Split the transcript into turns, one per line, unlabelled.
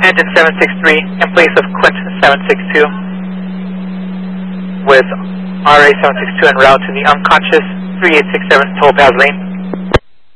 engine 763 in place of Quint 762 with RA 762 en route to the unconscious 3867 toll path lane.